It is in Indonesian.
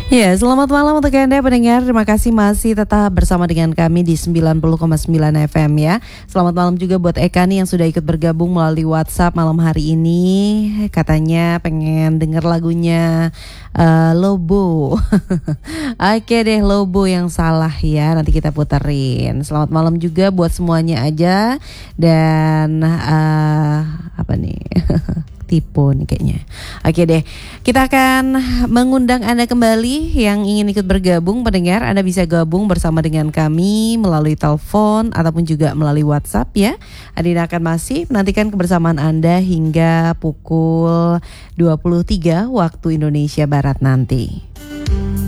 Ya, selamat malam untuk Anda pendengar. Terima kasih masih tetap bersama dengan kami di 90,9 FM ya. Selamat malam juga buat Eka nih yang sudah ikut bergabung melalui WhatsApp malam hari ini. Katanya pengen denger lagunya Lobo. Oke deh, Lobo yang salah ya. Nanti kita puterin. Selamat malam juga buat semuanya aja. Dan apa nih? Tipu nih kayaknya. Oke deh, kita akan mengundang Anda kembali yang ingin ikut bergabung. Pendengar, Anda bisa gabung bersama dengan kami melalui telepon ataupun juga melalui WhatsApp ya. Adina akan masih menantikan kebersamaan Anda hingga pukul 23 waktu Indonesia Barat nanti.